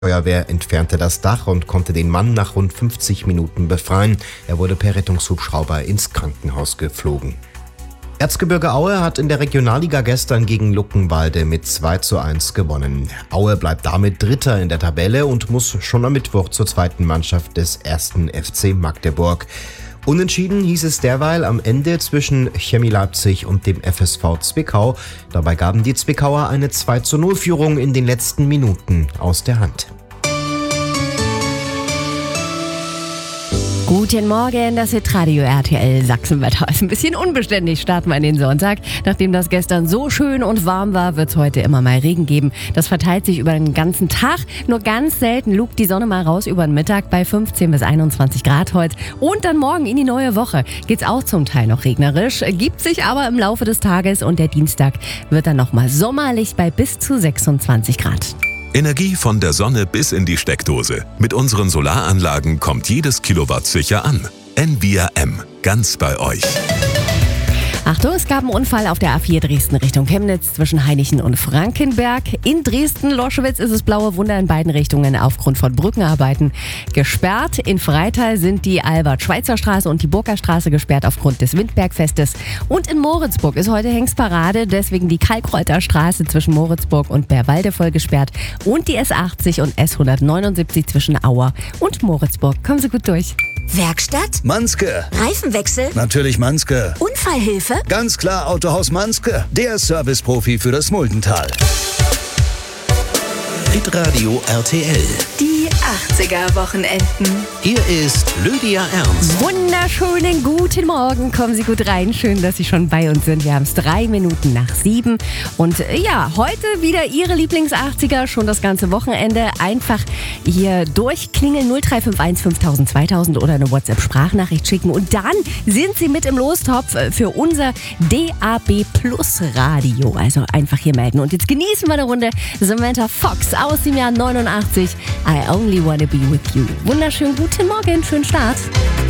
Feuerwehr entfernte das Dach und konnte den Mann nach rund 50 Minuten befreien. Er wurde per Rettungshubschrauber ins Krankenhaus geflogen. Erzgebirge Aue hat in der Regionalliga gestern gegen Luckenwalde mit 2:1 gewonnen. Aue bleibt damit Dritter in der Tabelle und muss schon am Mittwoch zur zweiten Mannschaft des 1. FC Magdeburg. Unentschieden hieß es derweil am Ende zwischen Chemie Leipzig und dem FSV Zwickau. Dabei gaben die Zwickauer eine 2:0-Führung in den letzten Minuten aus der Hand. Guten Morgen, das ist Radio RTL Sachsenwetter. Ist ein bisschen unbeständig, starten wir in den Sonntag. Nachdem das gestern so schön und warm war, wird es heute immer mal Regen geben. Das verteilt sich über den ganzen Tag. Nur ganz selten lugt die Sonne mal raus über den Mittag bei 15 bis 21 Grad heute. Und dann morgen in die neue Woche geht's auch zum Teil noch regnerisch, gibt sich aber im Laufe des Tages und der Dienstag wird dann nochmal sommerlich bei bis zu 26 Grad. Energie von der Sonne bis in die Steckdose. Mit unseren Solaranlagen kommt jedes Kilowatt sicher an. Envia M. Ganz bei euch. Achtung, es gab einen Unfall auf der A4 Dresden Richtung Chemnitz zwischen Hainichen und Frankenberg. In Dresden-Loschwitz ist es blaue Wunder in beiden Richtungen aufgrund von Brückenarbeiten gesperrt. In Freital sind die Albert-Schweitzer-Straße und die Burgerstraße gesperrt aufgrund des Windbergfestes. Und in Moritzburg ist heute Hengstparade, deswegen die Kalkreuter Straße zwischen Moritzburg und Bärwalde voll gesperrt. Und die S80 und S179 zwischen Auer und Moritzburg. Kommen Sie gut durch. Werkstatt? Manske. Reifenwechsel? Natürlich Manske. Unfallhilfe? Ganz klar Autohaus Manske. Der Serviceprofi für das Muldental. Hitradio RTL. Die 80er-Wochenenden. Hier ist Lydia Ernst. Wunderschönen guten Morgen. Kommen Sie gut rein. Schön, dass Sie schon bei uns sind. Wir haben es 3 Minuten nach 7. Und ja, heute wieder Ihre Lieblings-80er. Schon das ganze Wochenende. Einfach hier durchklingeln 0351 5000 2000 oder eine WhatsApp-Sprachnachricht schicken. Und dann sind Sie mit im Lostopf für unser DAB Plus Radio. Also einfach hier melden. Und jetzt genießen wir eine Runde Samantha Fox aus dem Jahr 89. I Only Wanna Be With You. Wunderschönen guten Morgen. Schönen Start.